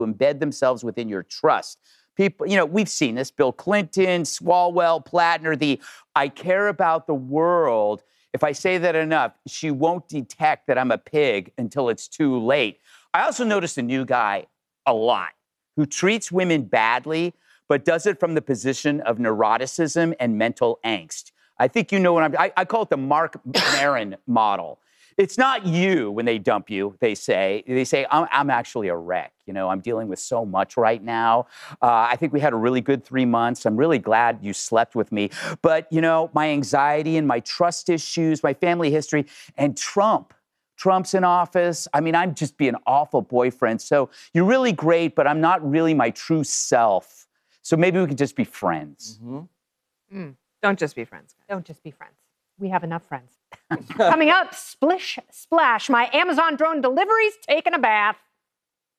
embed themselves within your trust. People, we've seen this. Bill Clinton, Swalwell, Plattner, I care about the world. If I say that enough, she won't detect that I'm a pig until it's too late. I also noticed a new guy a lot who treats women badly, but does it from the position of neuroticism and mental angst. I think you know what I call it the Mark Maron model. It's not you when they dump you, they say. They say, I'm actually a wreck. I'm dealing with so much right now. I think we had a really good 3 months. I'm really glad you slept with me. But, my anxiety and my trust issues, my family history, and Trump's in office. I mean, I'm just being an awful boyfriend. So you're really great, but I'm not really my true self. So maybe we could just be friends. Mm-hmm. Don't just be friends. Don't just be friends. We have enough friends. Coming up, Splish Splash. My Amazon drone delivery's taking a bath.